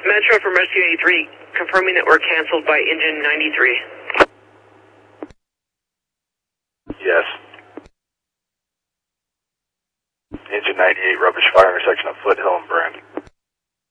Metro from Rescue 83, confirming that we're canceled by engine 93. Yes. Engine 98, rubbish fire intersection of Foothill and Brandon.